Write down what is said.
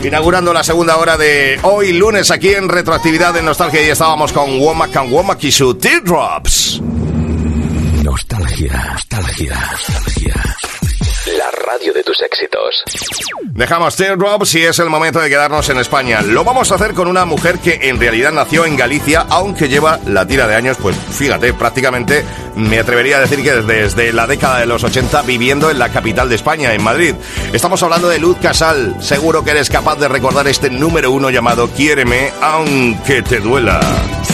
Inaugurando la segunda hora de hoy lunes aquí en Retroactividad en Nostalgia, y estábamos con Womack and Womack y su Teardrops. Nostalgia. La radio de tus éxitos. Dejamos Teardrops y es el momento de quedarnos en España. Lo vamos a hacer con una mujer que en realidad nació en Galicia, aunque lleva la tira de años, pues fíjate, prácticamente me atrevería a decir que desde la década de los 80 viviendo en la capital de España, en Madrid. Estamos hablando de Luz Casal. Seguro que eres capaz de recordar este número 1 llamado Quiéreme aunque te duela.